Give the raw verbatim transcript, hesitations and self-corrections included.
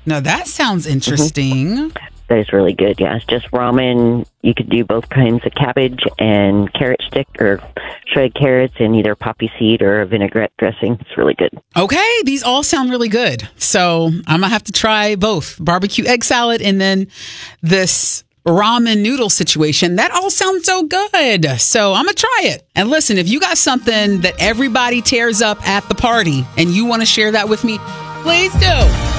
Now, that sounds interesting. Mm-hmm. That is really good, yeah. It's just ramen. You could do both kinds of cabbage and carrot stick or shredded carrots in either poppy seed or a vinaigrette dressing. It's really good. Okay, these all sound really good. So I'm going to have to try both. Barbecue egg salad and then this ramen noodle situation. That all sounds so good. So I'm going to try it. And listen, if you got something that everybody tears up at the party and you want to share that with me, please do.